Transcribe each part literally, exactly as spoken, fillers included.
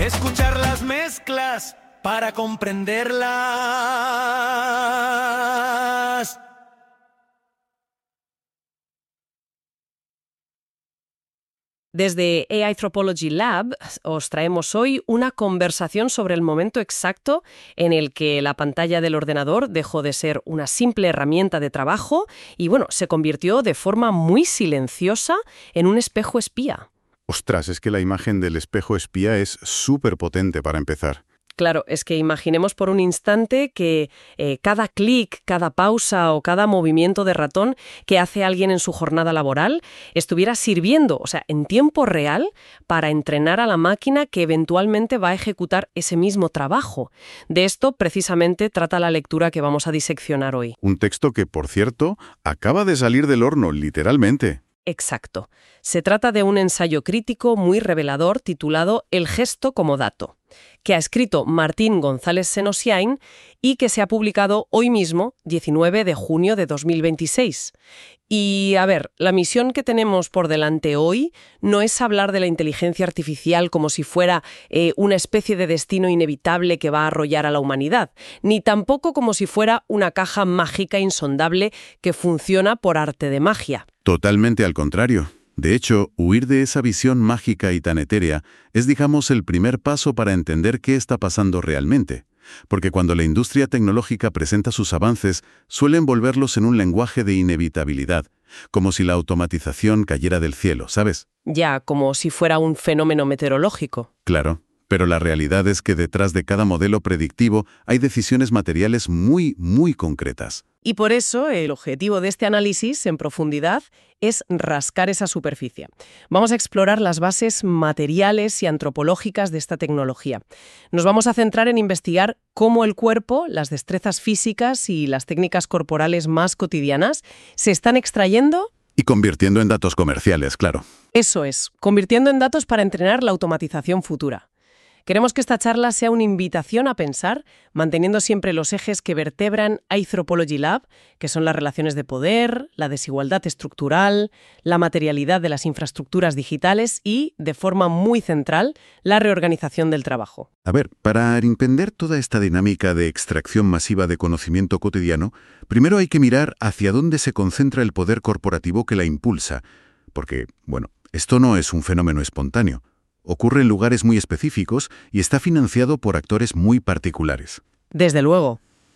Escuchar las mezclas para comprenderlas. Desde A I Anthropology Lab os traemos hoy una conversación sobre el momento exacto en el que la pantalla del ordenador dejó de ser una simple herramienta de trabajo y, bueno, se convirtió de forma muy silenciosa en un espejo espía. Ostras, es que la imagen del espejo espía es súper potente para empezar. Claro, es que imaginemos por un instante que eh, cada clic, cada pausa o cada movimiento de ratón que hace alguien en su jornada laboral estuviera sirviendo, o sea, en tiempo real, para entrenar a la máquina que eventualmente va a ejecutar ese mismo trabajo. De esto, precisamente, trata la lectura que vamos a diseccionar hoy. Un texto que, por cierto, acaba de salir del horno, literalmente. Exacto. Se trata de un ensayo crítico muy revelador titulado El gesto como dato, que ha escrito Martín González Senosiain y que se ha publicado hoy mismo, diecinueve de junio de dos mil veintiséis. Y, a ver, la misión que tenemos por delante hoy no es hablar de la inteligencia artificial como si fuera eh, una especie de destino inevitable que va a arrollar a la humanidad, ni tampoco como si fuera una caja mágica insondable que funciona por arte de magia. Totalmente al contrario. De hecho, huir de esa visión mágica y tan etérea es, digamos, el primer paso para entender qué está pasando realmente. Porque cuando la industria tecnológica presenta sus avances, suele envolverlos en un lenguaje de inevitabilidad, como si la automatización cayera del cielo, ¿sabes? Ya, como si fuera un fenómeno meteorológico. Claro, pero la realidad es que detrás de cada modelo predictivo hay decisiones materiales muy, muy concretas. Y por eso el objetivo de este análisis en profundidad es rascar esa superficie. Vamos a explorar las bases materiales y antropológicas de esta tecnología. Nos vamos a centrar en investigar cómo el cuerpo, las destrezas físicas y las técnicas corporales más cotidianas se están extrayendo y convirtiendo en datos comerciales, claro. Eso es, convirtiendo en datos para entrenar la automatización futura. Queremos que esta charla sea una invitación a pensar, manteniendo siempre los ejes que vertebran Anthropology Lab, que son las relaciones de poder, la desigualdad estructural, la materialidad de las infraestructuras digitales y, de forma muy central, la reorganización del trabajo. A ver, para entender toda esta dinámica de extracción masiva de conocimiento cotidiano, primero hay que mirar hacia dónde se concentra el poder corporativo que la impulsa, porque, bueno, esto no es un fenómeno espontáneo. Ocurre en lugares muy específicos y está financiado por actores muy particulares. Desde luego.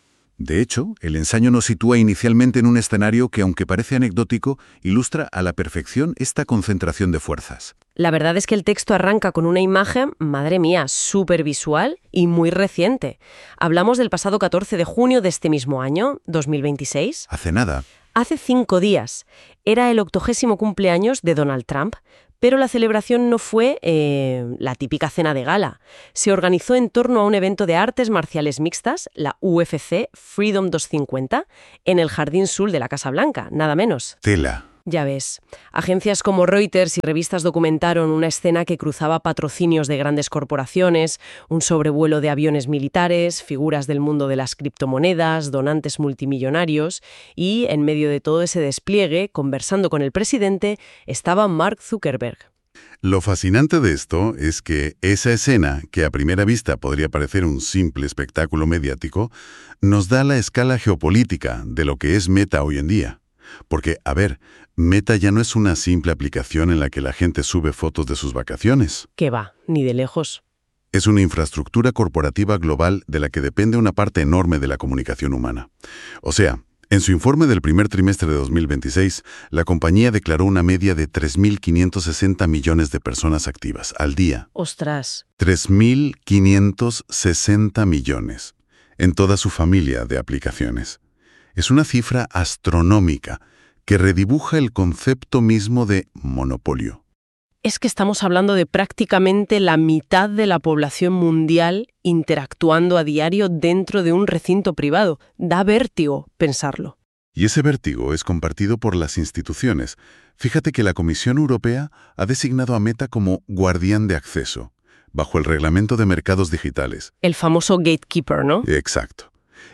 De hecho, el ensayo nos sitúa inicialmente en un escenario que, aunque parece anecdótico, ilustra a la perfección esta concentración de fuerzas. La verdad es que el texto arranca con una imagen, madre mía, súper visual y muy reciente. Hablamos del pasado catorce de junio de este mismo año, dos mil veintiséis. Hace nada. Hace cinco días. Era el octogésimo cumpleaños de Donald Trump. Pero la celebración no fue eh, la típica cena de gala. Se organizó en torno a un evento de artes marciales mixtas, la U F C Freedom doscientos cincuenta, en el Jardín Sul de la Casa Blanca, nada menos. Tela. Ya ves. Agencias como Reuters y revistas documentaron una escena que cruzaba patrocinios de grandes corporaciones, un sobrevuelo de aviones militares, figuras del mundo de las criptomonedas, donantes multimillonarios y, en medio de todo ese despliegue, conversando con el presidente, estaba Mark Zuckerberg. Lo fascinante de esto es que esa escena, que a primera vista podría parecer un simple espectáculo mediático, nos da la escala geopolítica de lo que es Meta hoy en día. Porque, a ver, Meta ya no es una simple aplicación en la que la gente sube fotos de sus vacaciones. ¿Qué va? Ni de lejos. Es una infraestructura corporativa global de la que depende una parte enorme de la comunicación humana. O sea, en su informe del primer trimestre de dos mil veintiséis, la compañía declaró una media de tres mil quinientos sesenta millones de personas activas al día. ¡Ostras! tres mil quinientos sesenta millones en toda su familia de aplicaciones. Es una cifra astronómica que redibuja el concepto mismo de monopolio. Es que estamos hablando de prácticamente la mitad de la población mundial interactuando a diario dentro de un recinto privado. Da vértigo pensarlo. Y ese vértigo es compartido por las instituciones. Fíjate que la Comisión Europea ha designado a Meta como guardián de acceso, bajo el Reglamento de Mercados Digitales. El famoso gatekeeper, ¿no? Exacto.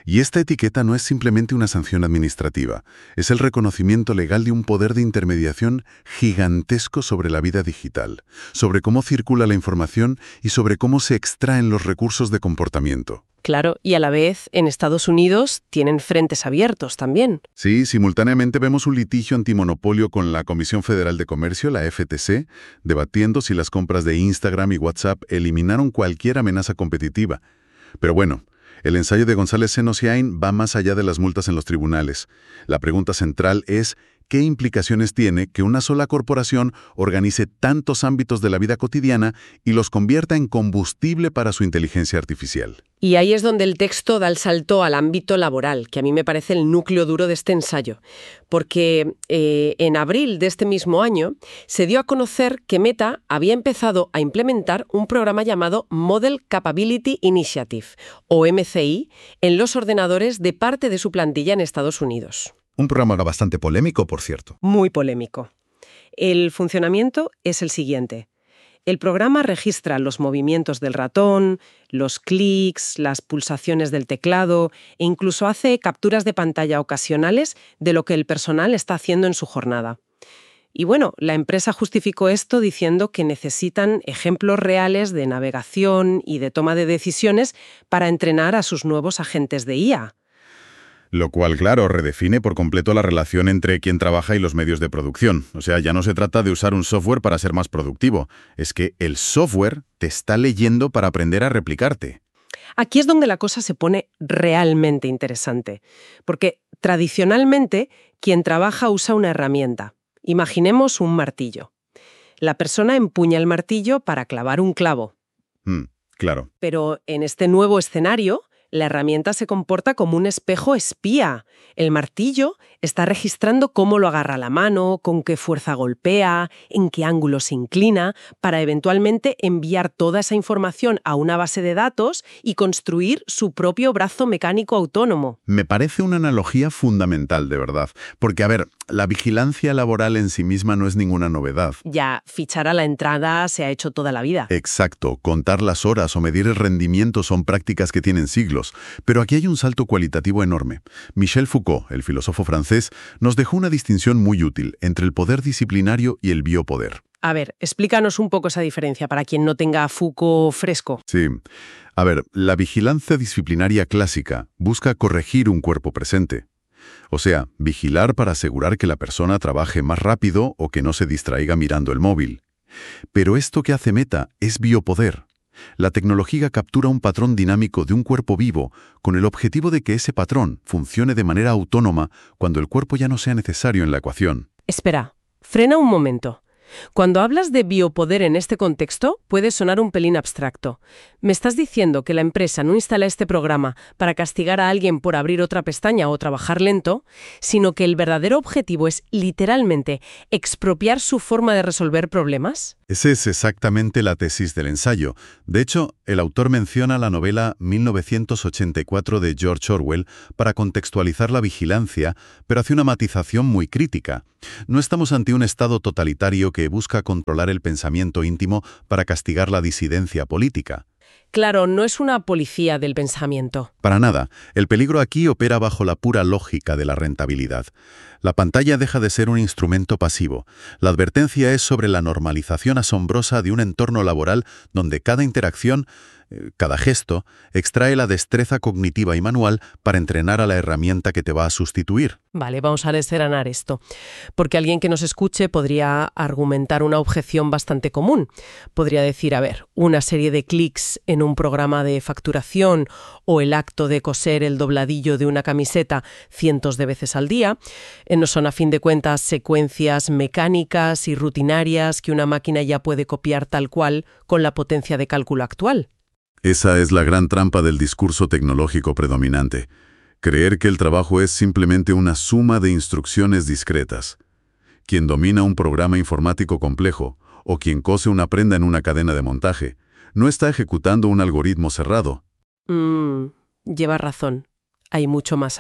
Y esta etiqueta no es simplemente una sanción administrativa, es el reconocimiento legal de un poder de intermediación gigantesco sobre la vida digital, sobre cómo circula la información y sobre cómo se extraen los recursos de comportamiento. Claro, y a la vez, en Estados Unidos tienen frentes abiertos también. Sí, simultáneamente vemos un litigio antimonopolio con la Comisión Federal de Comercio, la F T C, debatiendo si las compras de Instagram y WhatsApp eliminaron cualquier amenaza competitiva. Pero bueno, el ensayo de González Senosiain va más allá de las multas en los tribunales. La pregunta central es, ¿qué implicaciones tiene que una sola corporación organice tantos ámbitos de la vida cotidiana y los convierta en combustible para su inteligencia artificial? Y ahí es donde el texto da el salto al ámbito laboral, que a mí me parece el núcleo duro de este ensayo. Porque eh, en abril de este mismo año se dio a conocer que Meta había empezado a implementar un programa llamado Model Capability Initiative, o M C I, en los ordenadores de parte de su plantilla en Estados Unidos. Un programa bastante polémico, por cierto. Muy polémico. El funcionamiento es el siguiente. El programa registra los movimientos del ratón, los clics, las pulsaciones del teclado e incluso hace capturas de pantalla ocasionales de lo que el personal está haciendo en su jornada. Y bueno, la empresa justificó esto diciendo que necesitan ejemplos reales de navegación y de toma de decisiones para entrenar a sus nuevos agentes de I A. Lo cual, claro, redefine por completo la relación entre quien trabaja y los medios de producción. O sea, ya no se trata de usar un software para ser más productivo. Es que el software te está leyendo para aprender a replicarte. Aquí es donde la cosa se pone realmente interesante. Porque tradicionalmente, quien trabaja usa una herramienta. Imaginemos un martillo. La persona empuña el martillo para clavar un clavo. Mm, claro. Pero en este nuevo escenario, la herramienta se comporta como un espejo espía. El martillo está registrando cómo lo agarra la mano, con qué fuerza golpea, en qué ángulo se inclina, para eventualmente enviar toda esa información a una base de datos y construir su propio brazo mecánico autónomo. Me parece una analogía fundamental, de verdad. Porque, a ver, la vigilancia laboral en sí misma no es ninguna novedad. Ya, fichar a la entrada se ha hecho toda la vida. Exacto. Contar las horas o medir el rendimiento son prácticas que tienen siglos. Pero aquí hay un salto cualitativo enorme. Michel Foucault, el filósofo francés, nos dejó una distinción muy útil entre el poder disciplinario y el biopoder. A ver, explícanos un poco esa diferencia para quien no tenga a Foucault fresco. Sí. A ver, la vigilancia disciplinaria clásica busca corregir un cuerpo presente. O sea, vigilar para asegurar que la persona trabaje más rápido o que no se distraiga mirando el móvil. Pero esto que hace Meta es biopoder. La tecnología captura un patrón dinámico de un cuerpo vivo con el objetivo de que ese patrón funcione de manera autónoma cuando el cuerpo ya no sea necesario en la ecuación. Espera, frena un momento. Cuando hablas de biopoder en este contexto, puede sonar un pelín abstracto. ¿Me estás diciendo que la empresa no instala este programa para castigar a alguien por abrir otra pestaña o trabajar lento, sino que el verdadero objetivo es literalmente expropiar su forma de resolver problemas? Esa es exactamente la tesis del ensayo. De hecho, el autor menciona la novela mil novecientos ochenta y cuatro de George Orwell para contextualizar la vigilancia, pero hace una matización muy crítica. No estamos ante un estado totalitario que busca controlar el pensamiento íntimo para castigar la disidencia política. Claro, no es una policía del pensamiento. Para nada. El peligro aquí opera bajo la pura lógica de la rentabilidad. La pantalla deja de ser un instrumento pasivo. La advertencia es sobre la normalización asombrosa de un entorno laboral donde cada interacción, eh, cada gesto, extrae la destreza cognitiva y manual para entrenar a la herramienta que te va a sustituir. Vale, vamos a desgranar esto. Porque alguien que nos escuche podría argumentar una objeción bastante común. Podría decir, a ver, una serie de clics en un programa de facturación o el acto de coser el dobladillo de una camiseta cientos de veces al día, eh, no son a fin de cuentas secuencias mecánicas y rutinarias que una máquina ya puede copiar tal cual con la potencia de cálculo actual. Esa es la gran trampa del discurso tecnológico predominante. Creer que el trabajo es simplemente una suma de instrucciones discretas. Quien domina un programa informático complejo o quien cose una prenda en una cadena de montaje no está ejecutando un algoritmo cerrado. Mm, lleva razón. Hay mucho más ahí.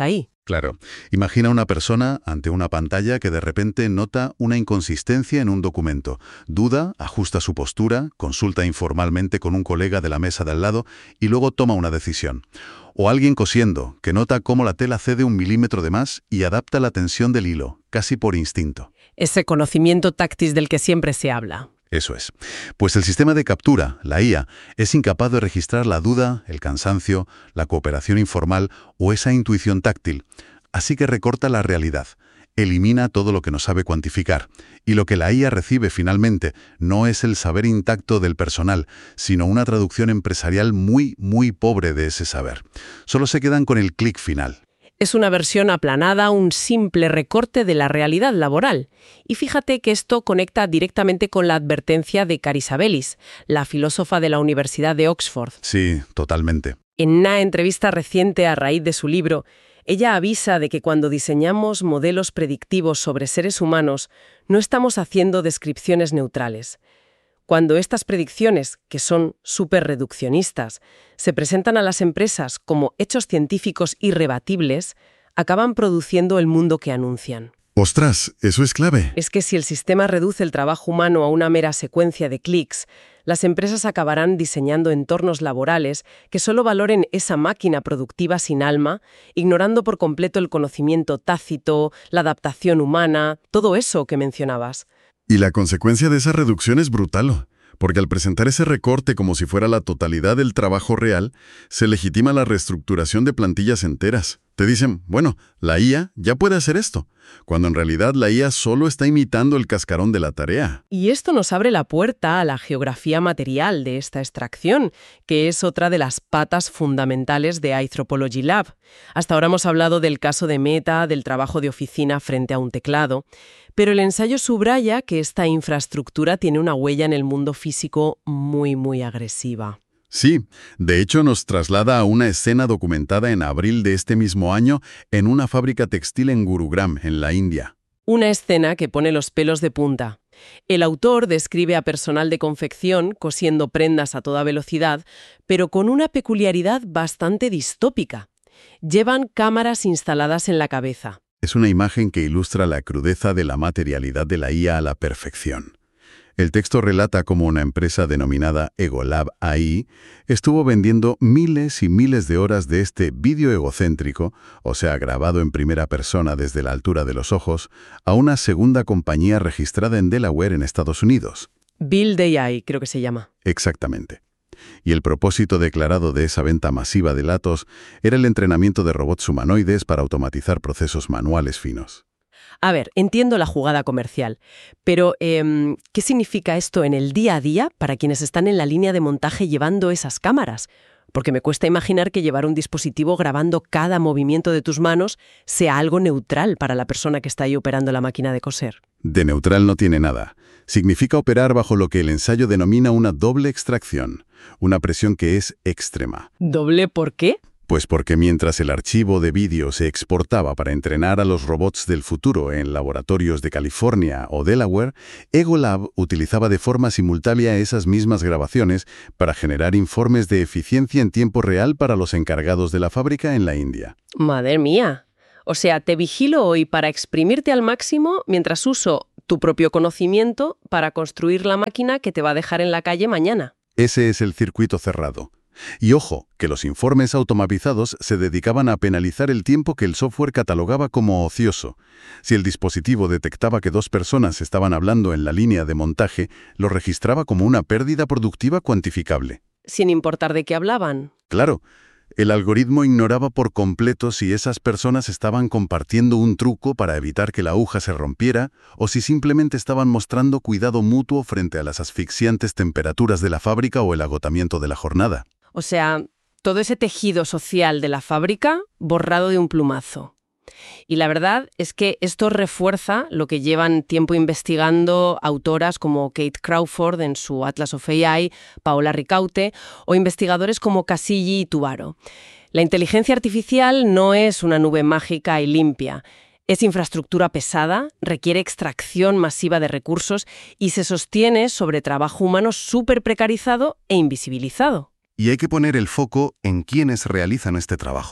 Claro. Imagina una persona ante una pantalla que de repente nota una inconsistencia en un documento. Duda, ajusta su postura, consulta informalmente con un colega de la mesa de al lado y luego toma una decisión. O alguien cosiendo, que nota cómo la tela cede un milímetro de más y adapta la tensión del hilo, casi por instinto. Ese conocimiento táctil del que siempre se habla. Eso es. Pues el sistema de captura, la I A, es incapaz de registrar la duda, el cansancio, la cooperación informal o esa intuición táctil. Así que recorta la realidad, elimina todo lo que no sabe cuantificar. Y lo que la I A recibe finalmente no es el saber intacto del personal, sino una traducción empresarial muy, muy pobre de ese saber. Solo se quedan con el clic final. Es una versión aplanada, un simple recorte de la realidad laboral. Y fíjate que esto conecta directamente con la advertencia de Carisabellis, la filósofa de la Universidad de Oxford. Sí, totalmente. En una entrevista reciente a raíz de su libro, ella avisa de que cuando diseñamos modelos predictivos sobre seres humanos, no estamos haciendo descripciones neutrales. Cuando estas predicciones, que son súper reduccionistas, se presentan a las empresas como hechos científicos irrebatibles, acaban produciendo el mundo que anuncian. ¡Ostras! Eso es clave. Es que si el sistema reduce el trabajo humano a una mera secuencia de clics, las empresas acabarán diseñando entornos laborales que solo valoren esa máquina productiva sin alma, ignorando por completo el conocimiento tácito, la adaptación humana, todo eso que mencionabas. Y la consecuencia de esa reducción es brutal, porque al presentar ese recorte como si fuera la totalidad del trabajo real, se legitima la reestructuración de plantillas enteras. Te dicen, bueno, la I A ya puede hacer esto, cuando en realidad la I A solo está imitando el cascarón de la tarea. Y esto nos abre la puerta a la geografía material de esta extracción, que es otra de las patas fundamentales de Anthropology Lab. Hasta ahora hemos hablado del caso de Meta, del trabajo de oficina frente a un teclado, pero el ensayo subraya que esta infraestructura tiene una huella en el mundo físico muy, muy agresiva. Sí, de hecho nos traslada a una escena documentada en abril de este mismo año en una fábrica textil en Gurugram, en la India. Una escena que pone los pelos de punta. El autor describe a personal de confección cosiendo prendas a toda velocidad, pero con una peculiaridad bastante distópica. Llevan cámaras instaladas en la cabeza. Es una imagen que ilustra la crudeza de la materialidad de la I A a la perfección. El texto relata cómo una empresa denominada Egolab A I estuvo vendiendo miles y miles de horas de este vídeo egocéntrico, o sea, grabado en primera persona desde la altura de los ojos, a una segunda compañía registrada en Delaware, en Estados Unidos. Build A I, creo que se llama. Exactamente. Y el propósito declarado de esa venta masiva de datos era el entrenamiento de robots humanoides para automatizar procesos manuales finos. A ver, entiendo la jugada comercial, pero eh, ¿qué significa esto en el día a día para quienes están en la línea de montaje llevando esas cámaras? Porque me cuesta imaginar que llevar un dispositivo grabando cada movimiento de tus manos sea algo neutral para la persona que está ahí operando la máquina de coser. De neutral no tiene nada. Significa operar bajo lo que el ensayo denomina una doble extracción, una presión que es extrema. ¿Doble por qué? Pues porque mientras el archivo de vídeo se exportaba para entrenar a los robots del futuro en laboratorios de California o Delaware, Egolab utilizaba de forma simultánea esas mismas grabaciones para generar informes de eficiencia en tiempo real para los encargados de la fábrica en la India. ¡Madre mía! O sea, te vigilo hoy para exprimirte al máximo mientras uso tu propio conocimiento para construir la máquina que te va a dejar en la calle mañana. Ese es el circuito cerrado. Y ojo, que los informes automatizados se dedicaban a penalizar el tiempo que el software catalogaba como ocioso. Si el dispositivo detectaba que dos personas estaban hablando en la línea de montaje, lo registraba como una pérdida productiva cuantificable. Sin importar de qué hablaban. Claro, el algoritmo ignoraba por completo si esas personas estaban compartiendo un truco para evitar que la aguja se rompiera o si simplemente estaban mostrando cuidado mutuo frente a las asfixiantes temperaturas de la fábrica o el agotamiento de la jornada. O sea, todo ese tejido social de la fábrica borrado de un plumazo. Y la verdad es que esto refuerza lo que llevan tiempo investigando autoras como Kate Crawford en su Atlas of A I, Paola Ricaute, o investigadores como Casilli y Tubaro. La inteligencia artificial no es una nube mágica y limpia. Es infraestructura pesada, requiere extracción masiva de recursos y se sostiene sobre trabajo humano súper precarizado e invisibilizado. Y hay que poner el foco en quienes realizan este trabajo.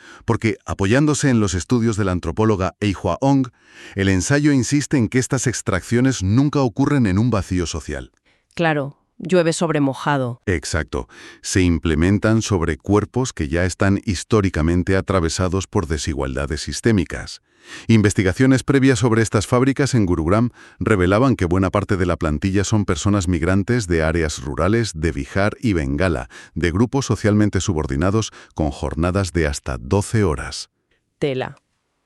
porque, apoyándose en los estudios de la antropóloga Eihua Ong, el ensayo insiste en que estas extracciones nunca ocurren en un vacío social. Claro, llueve sobre mojado. Exacto. Se implementan sobre cuerpos que ya están históricamente atravesados por desigualdades sistémicas. Investigaciones previas sobre estas fábricas en Gurugram revelaban que buena parte de la plantilla son personas migrantes de áreas rurales de Bihar y Bengala, de grupos socialmente subordinados con jornadas de hasta doce horas. Tela.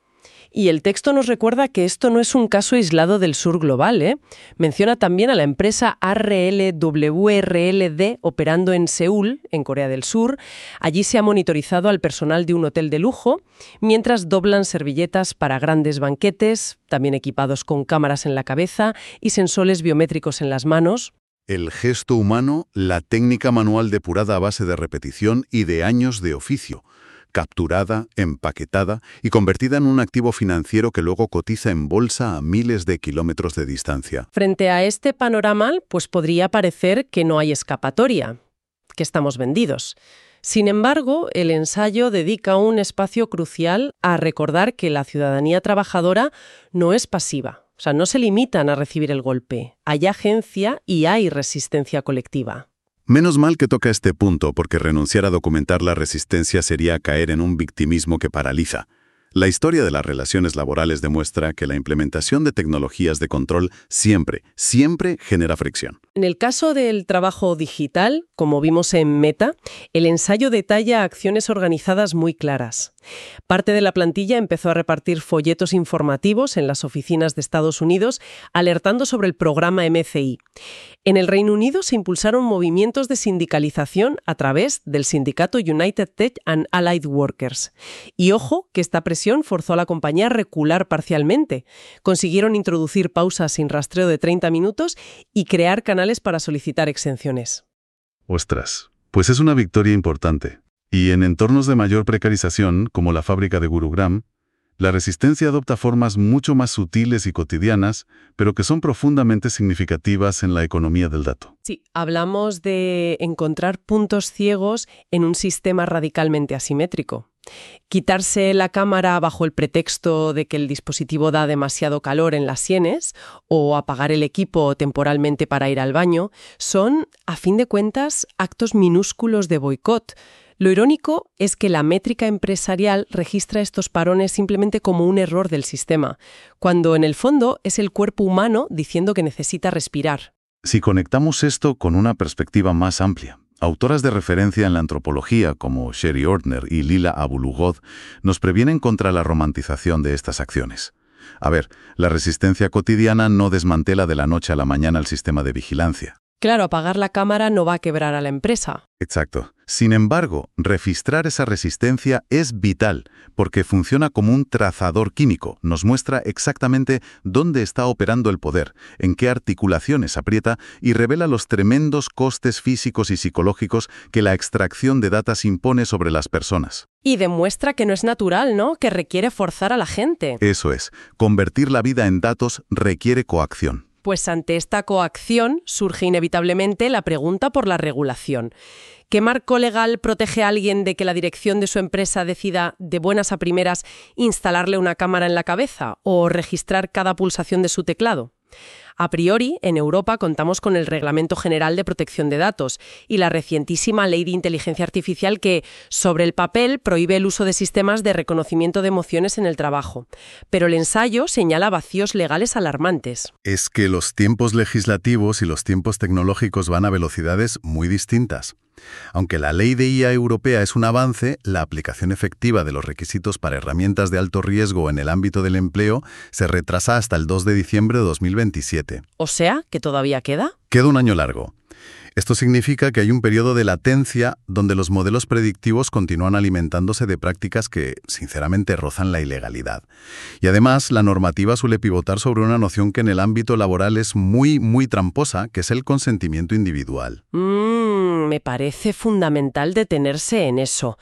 Y el texto nos recuerda que esto no es un caso aislado del sur global, ¿eh? Menciona también a la empresa R L W R L D operando en Seúl, en Corea del Sur. Allí se ha monitorizado al personal de un hotel de lujo, mientras doblan servilletas para grandes banquetes, también equipados con cámaras en la cabeza y sensores biométricos en las manos. El gesto humano, la técnica manual depurada a base de repetición y de años de oficio, capturada, empaquetada y convertida en un activo financiero que luego cotiza en bolsa a miles de kilómetros de distancia. Frente a este panorama, pues podría parecer que no hay escapatoria, que estamos vendidos. Sin embargo, el ensayo dedica un espacio crucial a recordar que la ciudadanía trabajadora no es pasiva. O sea, no se limitan a recibir el golpe. Hay agencia y hay resistencia colectiva. Menos mal que toca este punto, porque renunciar a documentar la resistencia sería caer en un victimismo que paraliza. La historia de las relaciones laborales demuestra que la implementación de tecnologías de control siempre, siempre genera fricción. En el caso del trabajo digital, como vimos en Meta, el ensayo detalla acciones organizadas muy claras. Parte de la plantilla empezó a repartir folletos informativos en las oficinas de Estados Unidos, alertando sobre el programa M C I. En el Reino Unido se impulsaron movimientos de sindicalización a través del sindicato United Tech and Allied Workers. Y ojo, que esta presión forzó a la compañía a recular parcialmente. Consiguieron introducir pausas sin rastreo de treinta minutos y crear canales para solicitar exenciones. Ostras, pues es una victoria importante. Y en entornos de mayor precarización, como la fábrica de Gurugram, la resistencia adopta formas mucho más sutiles y cotidianas, pero que son profundamente significativas en la economía del dato. Sí, hablamos de encontrar puntos ciegos en un sistema radicalmente asimétrico. Quitarse la cámara bajo el pretexto de que el dispositivo da demasiado calor en las sienes o apagar el equipo temporalmente para ir al baño son, a fin de cuentas, actos minúsculos de boicot. Lo irónico es que la métrica empresarial registra estos parones simplemente como un error del sistema, cuando en el fondo es el cuerpo humano diciendo que necesita respirar. Si conectamos esto con una perspectiva más amplia, autoras de referencia en la antropología como Sherry Ortner y Lila Abulugod nos previenen contra la romantización de estas acciones. A ver, la resistencia cotidiana no desmantela de la noche a la mañana el sistema de vigilancia. Claro, apagar la cámara no va a quebrar a la empresa. Exacto. Sin embargo, registrar esa resistencia es vital, porque funciona como un trazador químico. Nos muestra exactamente dónde está operando el poder, en qué articulaciones aprieta y revela los tremendos costes físicos y psicológicos que la extracción de datos impone sobre las personas. Y demuestra que no es natural, ¿no? Que requiere forzar a la gente. Eso es. Convertir la vida en datos requiere coacción. Pues ante esta coacción surge inevitablemente la pregunta por la regulación. ¿Qué marco legal protege a alguien de que la dirección de su empresa decida de buenas a primeras instalarle una cámara en la cabeza o registrar cada pulsación de su teclado? A priori, en Europa contamos con el Reglamento General de Protección de Datos y la recientísima Ley de Inteligencia Artificial que, sobre el papel, prohíbe el uso de sistemas de reconocimiento de emociones en el trabajo. Pero el ensayo señala vacíos legales alarmantes. Es que los tiempos legislativos y los tiempos tecnológicos van a velocidades muy distintas. Aunque la ley de I A europea es un avance, la aplicación efectiva de los requisitos para herramientas de alto riesgo en el ámbito del empleo se retrasa hasta el dos de diciembre de dos mil veintisiete. ¿O sea, que todavía queda? Queda un año largo. Esto significa que hay un periodo de latencia donde los modelos predictivos continúan alimentándose de prácticas que, sinceramente, rozan la ilegalidad. Y además, la normativa suele pivotar sobre una noción que en el ámbito laboral es muy, muy tramposa, que es el consentimiento individual. Mm, me parece fundamental detenerse en eso.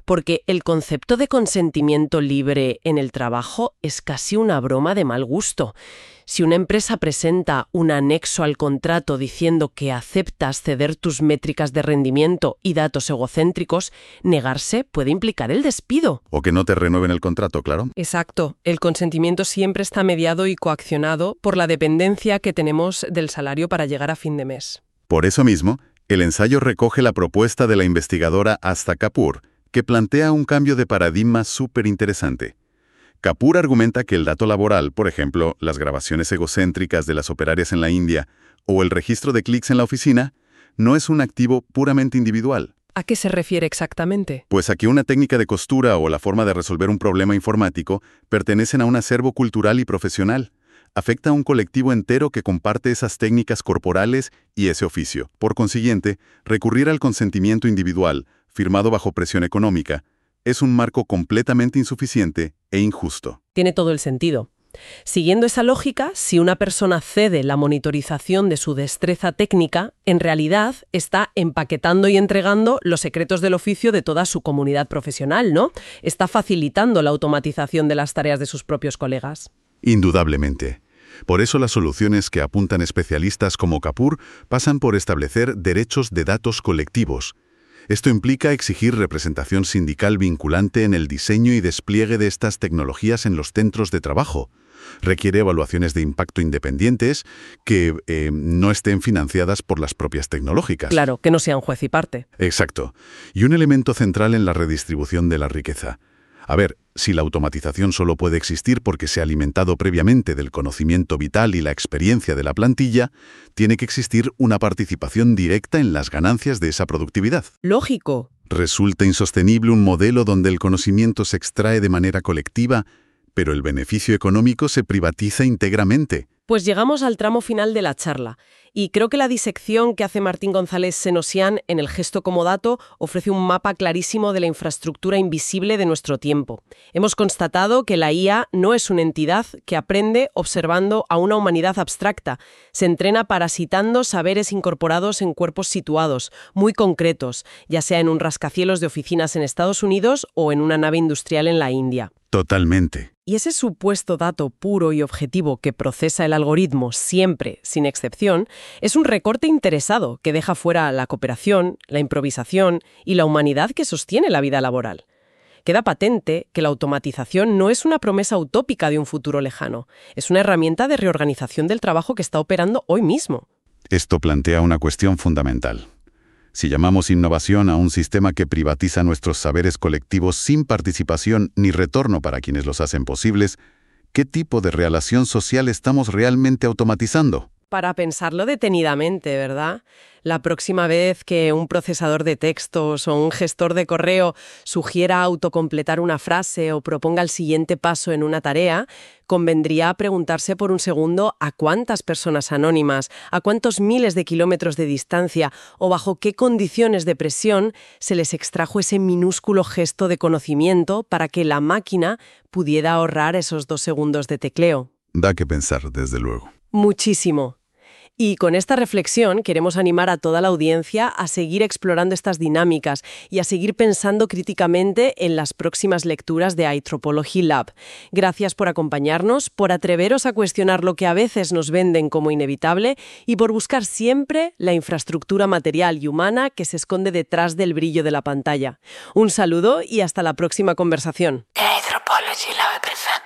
porque el concepto de consentimiento libre en el trabajo es casi una broma de mal gusto. Si una empresa presenta un anexo al contrato diciendo que aceptas ceder tus métricas de rendimiento y datos egocéntricos, negarse puede implicar el despido. O que no te renueven el contrato, claro. Exacto. El consentimiento siempre está mediado y coaccionado por la dependencia que tenemos del salario para llegar a fin de mes. Por eso mismo, el ensayo recoge la propuesta de la investigadora Asta Kapoor, que plantea un cambio de paradigma súper interesante. Kapoor argumenta que el dato laboral, por ejemplo, las grabaciones egocéntricas de las operarias en la India o el registro de clics en la oficina, no es un activo puramente individual. ¿A qué se refiere exactamente? Pues a que una técnica de costura o la forma de resolver un problema informático pertenecen a un acervo cultural y profesional. Afecta a un colectivo entero que comparte esas técnicas corporales y ese oficio. Por consiguiente, recurrir al consentimiento individual, firmado bajo presión económica, es un marco completamente insuficiente e injusto. Tiene todo el sentido. Siguiendo esa lógica, si una persona cede la monitorización de su destreza técnica, en realidad está empaquetando y entregando los secretos del oficio de toda su comunidad profesional, ¿no? Está facilitando la automatización de las tareas de sus propios colegas. Indudablemente. Por eso las soluciones que apuntan especialistas como Kapoor pasan por establecer derechos de datos colectivos. Esto implica exigir representación sindical vinculante en el diseño y despliegue de estas tecnologías en los centros de trabajo. Requiere evaluaciones de impacto independientes que eh, no estén financiadas por las propias tecnológicas. Claro, que no sean juez y parte. Exacto. Y un elemento central en la redistribución de la riqueza. A ver, si la automatización solo puede existir porque se ha alimentado previamente del conocimiento vital y la experiencia de la plantilla, tiene que existir una participación directa en las ganancias de esa productividad. Lógico. Resulta insostenible un modelo donde el conocimiento se extrae de manera colectiva, pero el beneficio económico se privatiza íntegramente. Pues llegamos al tramo final de la charla, y creo que la disección que hace Martín González Senosian en El gesto como dato ofrece un mapa clarísimo de la infraestructura invisible de nuestro tiempo. Hemos constatado que la I A no es una entidad que aprende observando a una humanidad abstracta. Se entrena parasitando saberes incorporados en cuerpos situados, muy concretos, ya sea en un rascacielos de oficinas en Estados Unidos o en una nave industrial en la India. Totalmente. Y ese supuesto dato puro y objetivo que procesa el algoritmo siempre, sin excepción, es un recorte interesado que deja fuera la cooperación, la improvisación y la humanidad que sostiene la vida laboral. Queda patente que la automatización no es una promesa utópica de un futuro lejano, es una herramienta de reorganización del trabajo que está operando hoy mismo. Esto plantea una cuestión fundamental. Si llamamos innovación a un sistema que privatiza nuestros saberes colectivos sin participación ni retorno para quienes los hacen posibles, ¿qué tipo de relación social estamos realmente automatizando? Para pensarlo detenidamente, ¿verdad? La próxima vez que un procesador de textos o un gestor de correo sugiera autocompletar una frase o proponga el siguiente paso en una tarea, convendría preguntarse por un segundo a cuántas personas anónimas, a cuántos miles de kilómetros de distancia o bajo qué condiciones de presión se les extrajo ese minúsculo gesto de conocimiento para que la máquina pudiera ahorrar esos dos segundos de tecleo. Da que pensar, desde luego. Muchísimo. Y con esta reflexión queremos animar a toda la audiencia a seguir explorando estas dinámicas y a seguir pensando críticamente en las próximas lecturas de Anthropology Lab. Gracias por acompañarnos, por atreveros a cuestionar lo que a veces nos venden como inevitable y por buscar siempre la infraestructura material y humana que se esconde detrás del brillo de la pantalla. Un saludo y hasta la próxima conversación. Anthropology Lab presenta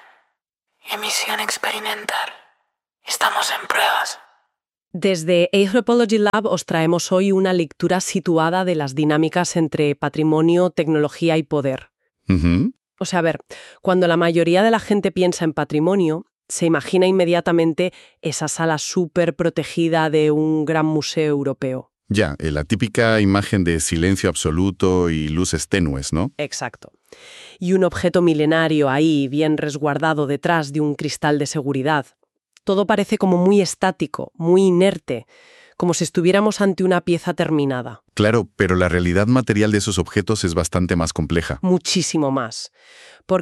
emisión experimental. Estamos en pruebas. Desde Anthropology Lab os traemos hoy una lectura situada de las dinámicas entre patrimonio, tecnología y poder. Uh-huh. O sea, a ver, cuando la mayoría de la gente piensa en patrimonio, se imagina inmediatamente esa sala súper protegida de un gran museo europeo. Ya, eh, la típica imagen de silencio absoluto y luces tenues, ¿no? Exacto. Y un objeto milenario ahí, bien resguardado detrás de un cristal de seguridad. Todo parece como muy estático, muy inerte, como si estuviéramos ante una pieza terminada. Claro, pero la realidad material de esos objetos es bastante más compleja. Muchísimo más. Porque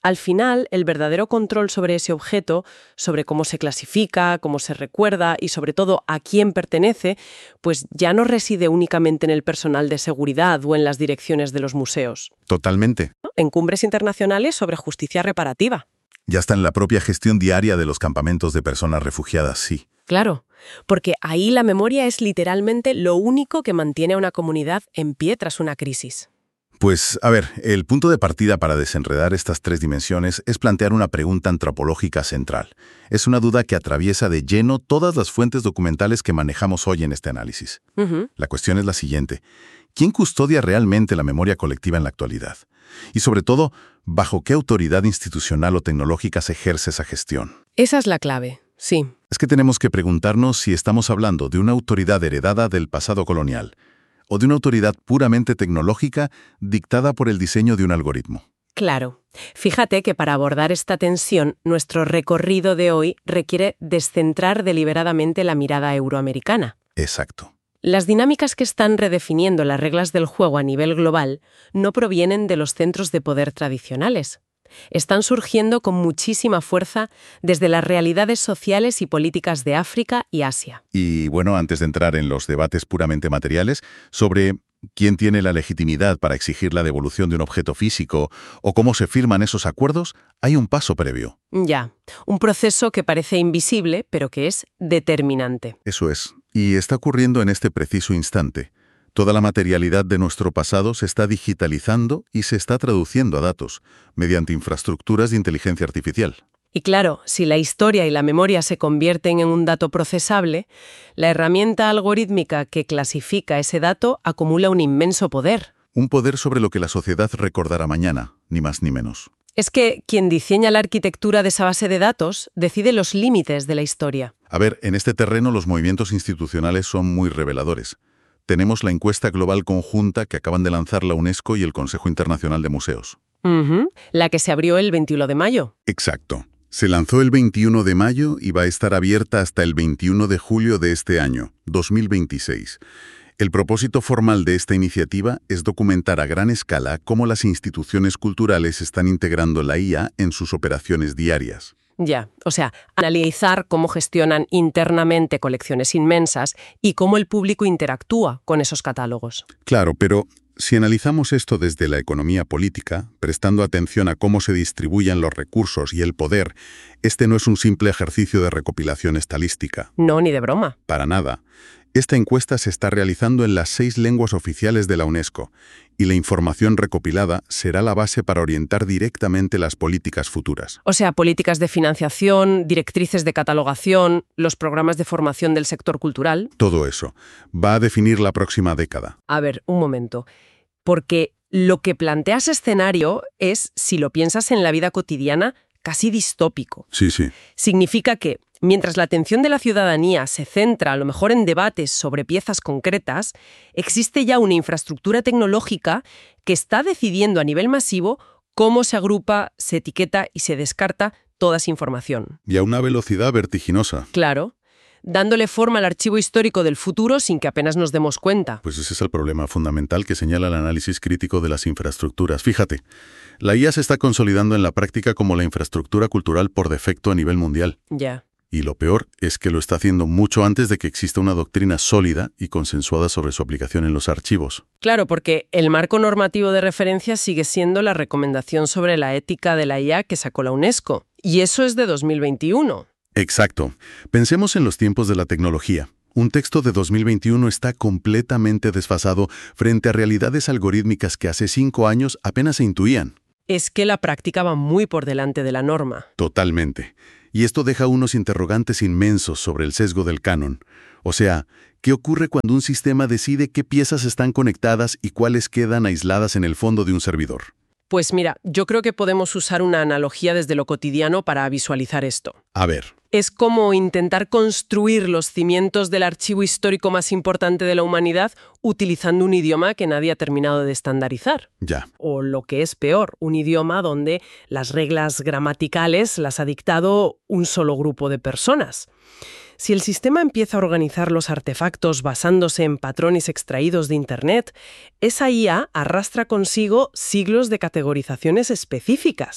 Al final, el verdadero control sobre ese objeto, sobre cómo se clasifica, cómo se recuerda y sobre todo a quién pertenece, pues ya no reside únicamente en el personal de seguridad o en las direcciones de los museos. Totalmente. En cumbres internacionales sobre justicia reparativa. Ya está en la propia gestión diaria de los campamentos de personas refugiadas, sí. Claro, porque ahí la memoria es literalmente lo único que mantiene a una comunidad en pie tras una crisis. Pues, a ver, el punto de partida para desenredar estas tres dimensiones es plantear una pregunta antropológica central. Es una duda que atraviesa de lleno todas las fuentes documentales que manejamos hoy en este análisis. Uh-huh. La cuestión es la siguiente. ¿Quién custodia realmente la memoria colectiva en la actualidad? Y sobre todo, ¿bajo qué autoridad institucional o tecnológica se ejerce esa gestión? Esa es la clave, sí. Es que tenemos que preguntarnos si estamos hablando de una autoridad heredada del pasado colonial, o de una autoridad puramente tecnológica dictada por el diseño de un algoritmo. Claro. Fíjate que para abordar esta tensión, nuestro recorrido de hoy requiere descentrar deliberadamente la mirada euroamericana. Exacto. Las dinámicas que están redefiniendo las reglas del juego a nivel global no provienen de los centros de poder tradicionales. Están surgiendo con muchísima fuerza desde las realidades sociales y políticas de África y Asia. Y bueno, antes de entrar en los debates puramente materiales sobre quién tiene la legitimidad para exigir la devolución de un objeto físico o cómo se firman esos acuerdos, hay un paso previo. Ya, un proceso que parece invisible, pero que es determinante. Eso es, y está ocurriendo en este preciso instante. Toda la materialidad de nuestro pasado se está digitalizando y se está traduciendo a datos, mediante infraestructuras de inteligencia artificial. Y claro, si la historia y la memoria se convierten en un dato procesable, la herramienta algorítmica que clasifica ese dato acumula un inmenso poder. Un poder sobre lo que la sociedad recordará mañana, ni más ni menos. Es que quien diseña la arquitectura de esa base de datos decide los límites de la historia. A ver, en este terreno los movimientos institucionales son muy reveladores. Tenemos la encuesta global conjunta que acaban de lanzar la UNESCO y el Consejo Internacional de Museos. Uh-huh. La que se abrió el veintiuno de mayo. Exacto. Se lanzó el veintiuno de mayo y va a estar abierta hasta el veintiuno de julio de este año, dos mil veintiséis. El propósito formal de esta iniciativa es documentar a gran escala cómo las instituciones culturales están integrando la I A en sus operaciones diarias. Ya, o sea, analizar cómo gestionan internamente colecciones inmensas y cómo el público interactúa con esos catálogos. Claro, pero si analizamos esto desde la economía política, prestando atención a cómo se distribuyen los recursos y el poder, este no es un simple ejercicio de recopilación estadística. No, ni de broma. Para nada. Esta encuesta se está realizando en las seis lenguas oficiales de la UNESCO y la información recopilada será la base para orientar directamente las políticas futuras. O sea, políticas de financiación, directrices de catalogación, los programas de formación del sector cultural. Todo eso va a definir la próxima década. A ver, un momento. Porque lo que plantea ese escenario es, si lo piensas en la vida cotidiana, casi distópico. Sí, sí. Significa que, mientras la atención de la ciudadanía se centra a lo mejor en debates sobre piezas concretas, existe ya una infraestructura tecnológica que está decidiendo a nivel masivo cómo se agrupa, se etiqueta y se descarta toda esa información. Y a una velocidad vertiginosa. Claro, dándole forma al archivo histórico del futuro sin que apenas nos demos cuenta. Pues ese es el problema fundamental que señala el análisis crítico de las infraestructuras. Fíjate, la I A se está consolidando en la práctica como la infraestructura cultural por defecto a nivel mundial. Ya. Y lo peor es que lo está haciendo mucho antes de que exista una doctrina sólida y consensuada sobre su aplicación en los archivos. Claro, porque el marco normativo de referencia sigue siendo la recomendación sobre la ética de la I A que sacó la UNESCO. Y eso es de dos mil veintiuno. Exacto. Pensemos en los tiempos de la tecnología. Un texto de dos mil veintiuno está completamente desfasado frente a realidades algorítmicas que hace cinco años apenas se intuían. Es que la práctica va muy por delante de la norma. Totalmente. Y esto deja unos interrogantes inmensos sobre el sesgo del canon. O sea, ¿qué ocurre cuando un sistema decide qué piezas están conectadas y cuáles quedan aisladas en el fondo de un servidor? Pues mira, yo creo que podemos usar una analogía desde lo cotidiano para visualizar esto. A ver. Es como intentar construir los cimientos del archivo histórico más importante de la humanidad utilizando un idioma que nadie ha terminado de estandarizar. Ya. O lo que es peor, un idioma donde las reglas gramaticales las ha dictado un solo grupo de personas. Si el sistema empieza a organizar los artefactos basándose en patrones extraídos de Internet, esa I A arrastra consigo siglos de categorizaciones específicas.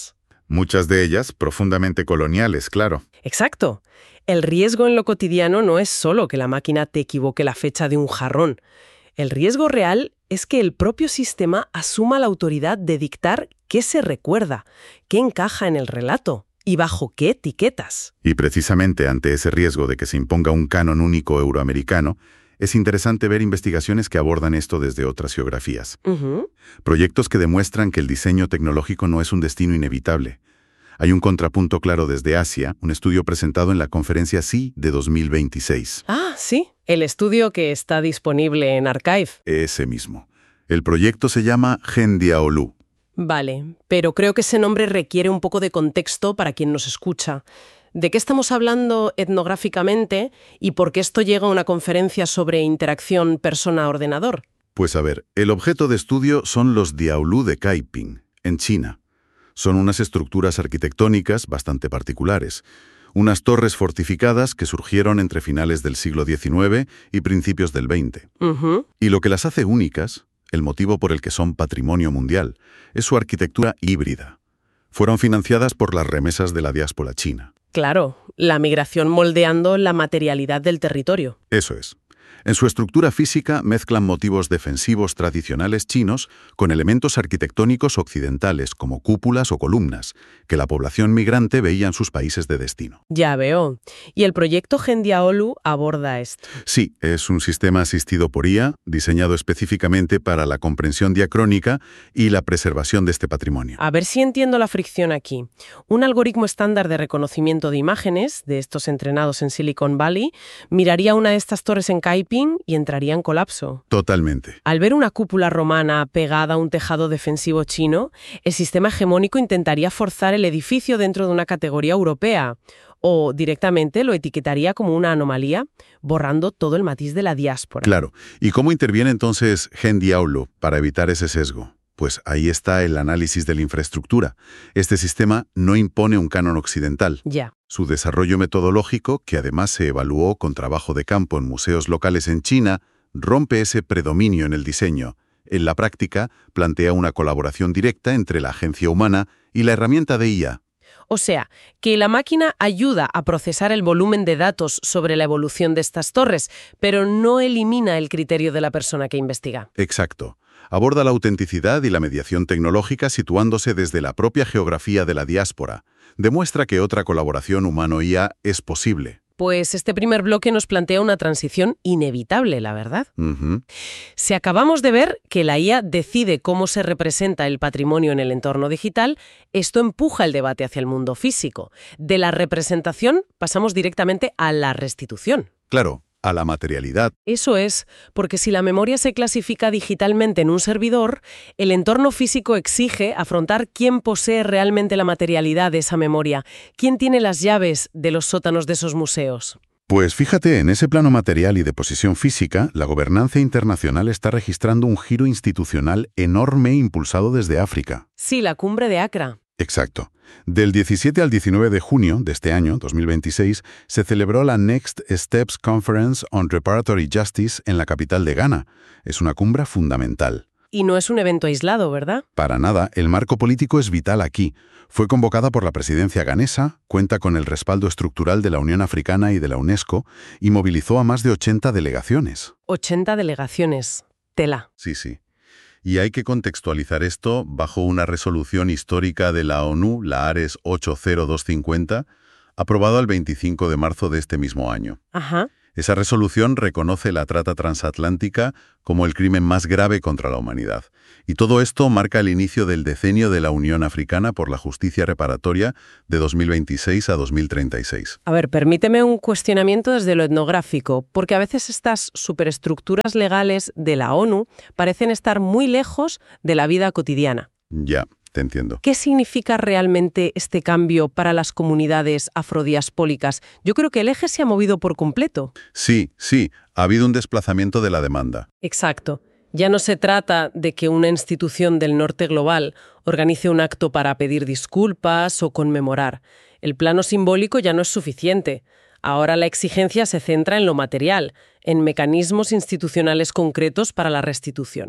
Muchas de ellas profundamente coloniales, claro. Exacto. El riesgo en lo cotidiano no es solo que la máquina te equivoque la fecha de un jarrón. El riesgo real es que el propio sistema asuma la autoridad de dictar qué se recuerda, qué encaja en el relato y bajo qué etiquetas. Y precisamente ante ese riesgo de que se imponga un canon único euroamericano, es interesante ver investigaciones que abordan esto desde otras geografías. Uh-huh. Proyectos que demuestran que el diseño tecnológico no es un destino inevitable. Hay un contrapunto claro desde Asia, un estudio presentado en la conferencia S I de dos mil veintiséis. Ah, sí, el estudio que está disponible en Archive. Ese mismo. El proyecto se llama Gendiaolu. Vale, pero creo que ese nombre requiere un poco de contexto para quien nos escucha. ¿De qué estamos hablando etnográficamente y por qué esto llega a una conferencia sobre interacción persona-ordenador? Pues a ver, el objeto de estudio son los Diaolu de Kaiping, en China. Son unas estructuras arquitectónicas bastante particulares, unas torres fortificadas que surgieron entre finales del siglo diecinueve y principios del veinte. Uh-huh. Y lo que las hace únicas, el motivo por el que son patrimonio mundial, es su arquitectura híbrida. Fueron financiadas por las remesas de la diáspora china. Claro, la migración moldeando la materialidad del territorio. Eso es. En su estructura física mezclan motivos defensivos tradicionales chinos con elementos arquitectónicos occidentales como cúpulas o columnas, que la población migrante veía en sus países de destino. Ya veo. ¿Y el proyecto Gendiaolu aborda esto? Sí, es un sistema asistido por I A, diseñado específicamente para la comprensión diacrónica y la preservación de este patrimonio. A ver si entiendo la fricción aquí. Un algoritmo estándar de reconocimiento de imágenes, de estos entrenados en Silicon Valley, miraría una de estas torres en Kaiping y entraría en colapso. Totalmente. Al ver una cúpula romana pegada a un tejado defensivo chino, el sistema hegemónico intentaría forzar el edificio dentro de una categoría europea o directamente lo etiquetaría como una anomalía, borrando todo el matiz de la diáspora. Claro. ¿Y cómo interviene entonces Gendiaolu para evitar ese sesgo? Pues ahí está el análisis de la infraestructura. Este sistema no impone un canon occidental. Ya. Su desarrollo metodológico, que además se evaluó con trabajo de campo en museos locales en China, rompe ese predominio en el diseño. En la práctica, plantea una colaboración directa entre la agencia humana y la herramienta de I A. O sea, que la máquina ayuda a procesar el volumen de datos sobre la evolución de estas torres, pero no elimina el criterio de la persona que investiga. Exacto. Aborda la autenticidad y la mediación tecnológica situándose desde la propia geografía de la diáspora. Demuestra que otra colaboración humano-I A es posible. Pues este primer bloque nos plantea una transición inevitable, la verdad. Uh-huh. Si acabamos de ver que la I A decide cómo se representa el patrimonio en el entorno digital, esto empuja el debate hacia el mundo físico. De la representación pasamos directamente a la restitución. Claro. A la materialidad. Eso es, porque si la memoria se clasifica digitalmente en un servidor, el entorno físico exige afrontar quién posee realmente la materialidad de esa memoria, quién tiene las llaves de los sótanos de esos museos. Pues fíjate, en ese plano material y de posición física, la gobernanza internacional está registrando un giro institucional enorme impulsado desde África. Sí, la cumbre de Accra. Exacto. Del diecisiete al diecinueve de junio de este año, dos mil veintiséis, se celebró la Next Steps Conference on Reparatory Justice en la capital de Ghana. Es una cumbre fundamental. Y no es un evento aislado, ¿verdad? Para nada, el marco político es vital aquí. Fue convocada por la presidencia ghanesa, cuenta con el respaldo estructural de la Unión Africana y de la UNESCO y movilizó a más de ochenta delegaciones. ochenta delegaciones. Tela. Sí, sí. Y hay que contextualizar esto bajo una resolución histórica de la ONU, la ARES ocho cero dos cincuenta, aprobada el veinticinco de marzo de este mismo año. Ajá. Esa resolución reconoce la trata transatlántica como el crimen más grave contra la humanidad. Y todo esto marca el inicio del decenio de la Unión Africana por la Justicia Reparatoria de dos mil veintiséis a dos mil treinta y seis. A ver, permíteme un cuestionamiento desde lo etnográfico, porque a veces estas superestructuras legales de la ONU parecen estar muy lejos de la vida cotidiana. Ya, te entiendo. ¿Qué significa realmente este cambio para las comunidades afrodiaspóricas? Yo creo que el eje se ha movido por completo. Sí, sí, ha habido un desplazamiento de la demanda. Exacto. Ya no se trata de que una institución del norte global organice un acto para pedir disculpas o conmemorar. El plano simbólico ya no es suficiente. Ahora la exigencia se centra en lo material, en mecanismos institucionales concretos para la restitución.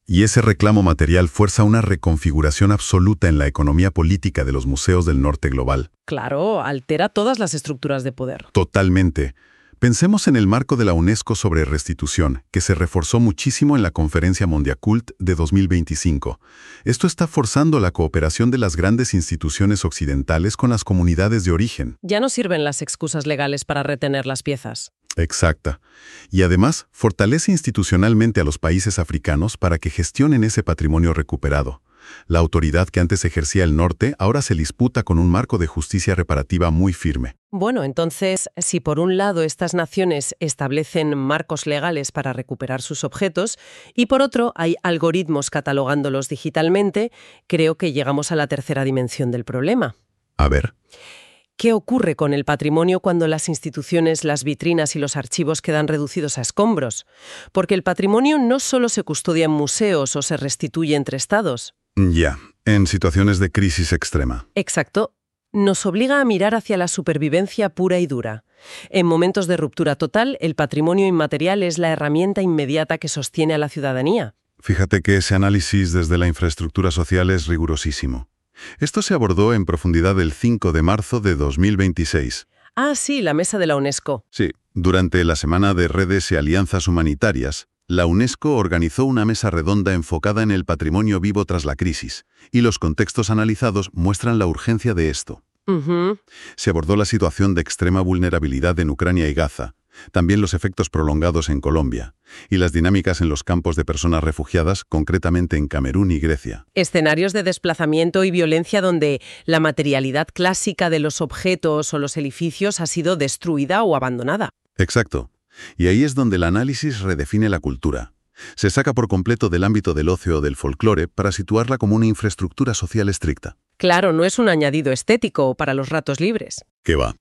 Y ese reclamo material fuerza una reconfiguración absoluta en la economía política de los museos del norte global. Claro, altera todas las estructuras de poder. Totalmente. Pensemos en el marco de la UNESCO sobre restitución, que se reforzó muchísimo en la Conferencia Mondiacult de dos mil veinticinco. Esto está forzando la cooperación de las grandes instituciones occidentales con las comunidades de origen. Ya no sirven las excusas legales para retener las piezas. Exacta. Y además, fortalece institucionalmente a los países africanos para que gestionen ese patrimonio recuperado. La autoridad que antes ejercía el norte ahora se disputa con un marco de justicia reparativa muy firme. Bueno, entonces, si por un lado estas naciones establecen marcos legales para recuperar sus objetos y por otro hay algoritmos catalogándolos digitalmente, creo que llegamos a la tercera dimensión del problema. A ver. ¿Qué ocurre con el patrimonio cuando las instituciones, las vitrinas y los archivos quedan reducidos a escombros? Porque el patrimonio no solo se custodia en museos o se restituye entre estados. Ya, en situaciones de crisis extrema. Exacto. Nos obliga a mirar hacia la supervivencia pura y dura. En momentos de ruptura total, el patrimonio inmaterial es la herramienta inmediata que sostiene a la ciudadanía. Fíjate que ese análisis desde la infraestructura social es rigurosísimo. Esto se abordó en profundidad el cinco de marzo de dos mil veintiséis. Ah, sí, la mesa de la UNESCO. Sí, durante la Semana de Redes y Alianzas Humanitarias, la UNESCO organizó una mesa redonda enfocada en el patrimonio vivo tras la crisis, y los contextos analizados muestran la urgencia de esto. Uh-huh. Se abordó la situación de extrema vulnerabilidad en Ucrania y Gaza, también los efectos prolongados en Colombia, y las dinámicas en los campos de personas refugiadas, concretamente en Camerún y Grecia. Escenarios de desplazamiento y violencia donde la materialidad clásica de los objetos o los edificios ha sido destruida o abandonada. Exacto. Y ahí es donde el análisis redefine la cultura. Se saca por completo del ámbito del ocio o del folclore para situarla como una infraestructura social estricta. Claro, no es un añadido estético para los ratos libres. ¿Qué va?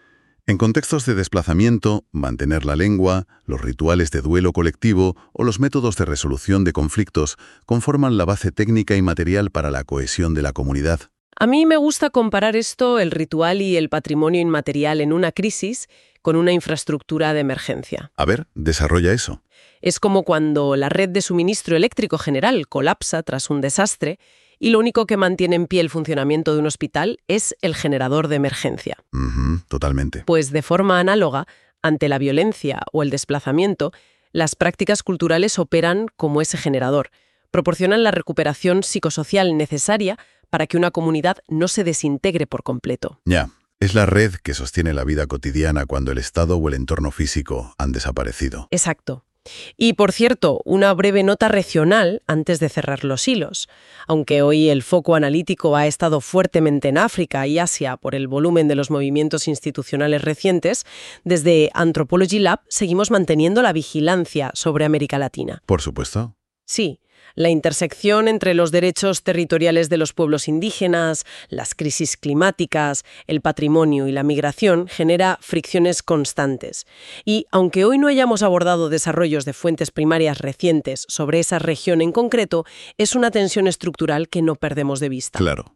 En contextos de desplazamiento, mantener la lengua, los rituales de duelo colectivo o los métodos de resolución de conflictos conforman la base técnica y material para la cohesión de la comunidad. A mí me gusta comparar esto, el ritual y el patrimonio inmaterial en una crisis, con una infraestructura de emergencia. A ver, desarrolla eso. Es como cuando la red de suministro eléctrico general colapsa tras un desastre y lo único que mantiene en pie el funcionamiento de un hospital es el generador de emergencia. Uh-huh, totalmente. Pues de forma análoga, ante la violencia o el desplazamiento, las prácticas culturales operan como ese generador, proporcionan la recuperación psicosocial necesaria para que una comunidad no se desintegre por completo. Ya, es la red que sostiene la vida cotidiana cuando el estado o el entorno físico han desaparecido. Exacto. Y, por cierto, una breve nota regional antes de cerrar los hilos. Aunque hoy el foco analítico ha estado fuertemente en África y Asia por el volumen de los movimientos institucionales recientes, desde Anthropology Lab seguimos manteniendo la vigilancia sobre América Latina. Por supuesto. Sí. La intersección entre los derechos territoriales de los pueblos indígenas, las crisis climáticas, el patrimonio y la migración genera fricciones constantes. Y aunque hoy no hayamos abordado desarrollos de fuentes primarias recientes sobre esa región en concreto, es una tensión estructural que no perdemos de vista. Claro.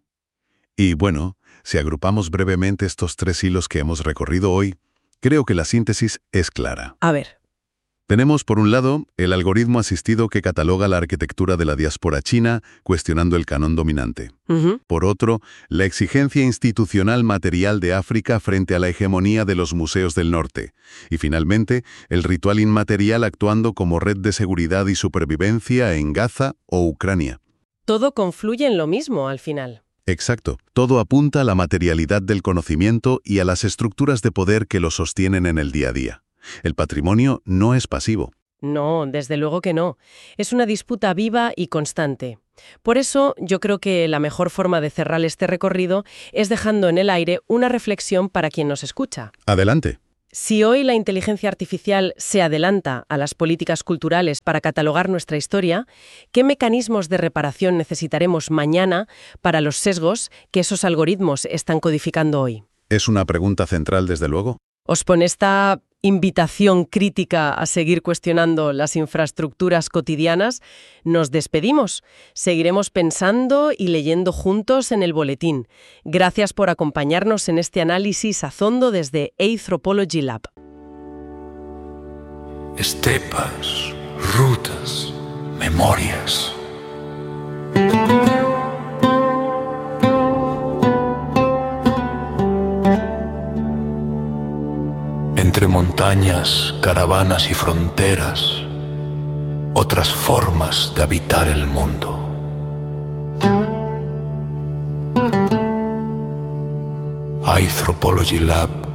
Y bueno, si agrupamos brevemente estos tres hilos que hemos recorrido hoy, creo que la síntesis es clara. A ver. Tenemos, por un lado, el algoritmo asistido que cataloga la arquitectura de la diáspora china, cuestionando el canon dominante. Uh-huh. Por otro, la exigencia institucional material de África frente a la hegemonía de los museos del norte. Y finalmente, el ritual inmaterial actuando como red de seguridad y supervivencia en Gaza o Ucrania. Todo confluye en lo mismo al final. Exacto. Todo apunta a la materialidad del conocimiento y a las estructuras de poder que lo sostienen en el día a día. El patrimonio no es pasivo. No, desde luego que no. Es una disputa viva y constante. Por eso, yo creo que la mejor forma de cerrar este recorrido es dejando en el aire una reflexión para quien nos escucha. Adelante. Si hoy la inteligencia artificial se adelanta a las políticas culturales para catalogar nuestra historia, ¿qué mecanismos de reparación necesitaremos mañana para los sesgos que esos algoritmos están codificando hoy? Es una pregunta central, desde luego. Os pone esta invitación crítica a seguir cuestionando las infraestructuras cotidianas, nos despedimos. Seguiremos pensando y leyendo juntos en el boletín. Gracias por acompañarnos en este análisis a fondo desde Anthropology Lab. Estepas, rutas, memorias. entre montañas, caravanas y fronteras, otras formas de habitar el mundo. iThropology Lab